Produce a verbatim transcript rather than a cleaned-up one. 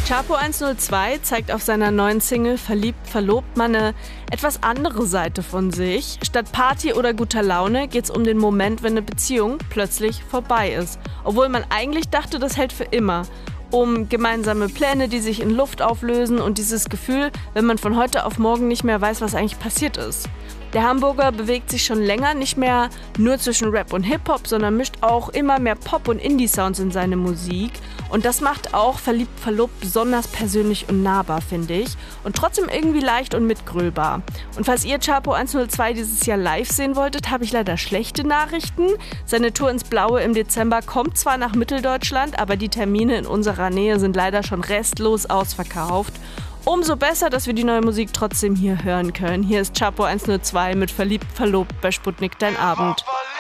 Chapo hundertzwei zeigt auf seiner neuen Single Verliebt, verlobt mal eine etwas andere Seite von sich. Statt Party oder guter Laune geht's um den Moment, wenn eine Beziehung plötzlich vorbei ist. Obwohl man eigentlich dachte, das hält für immer. Um gemeinsame Pläne, die sich in Luft auflösen und dieses Gefühl, wenn man von heute auf morgen nicht mehr weiß, was eigentlich passiert ist. Der Hamburger bewegt sich schon länger nicht mehr nur zwischen Rap und Hip-Hop, sondern mischt auch immer mehr Pop- und Indie-Sounds in seine Musik. Und das macht auch Verliebt, verlobt besonders persönlich und nahbar, finde ich. Und trotzdem irgendwie leicht und mitgrölbar. Und falls ihr Chapo hundertzwei dieses Jahr live sehen wolltet, habe ich leider schlechte Nachrichten. Seine Tour ins Blaue im Dezember kommt zwar nach Mitteldeutschland, aber die Termine in unserer Nähe sind leider schon restlos ausverkauft. Umso besser, dass wir die neue Musik trotzdem hier hören können. Hier ist Chapo hundertzwei mit Verliebt, verlobt bei Sputnik, dein Abend.